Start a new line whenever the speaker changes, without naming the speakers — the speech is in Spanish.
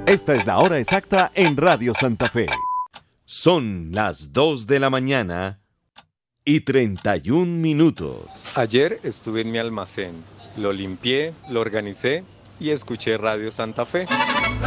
Esta es la hora exacta en Radio Santa Fe. Son las 2 de la mañana y 31 minutos.
Ayer estuve en mi almacén, lo limpié, lo organicé y escuché Radio Santa Fe.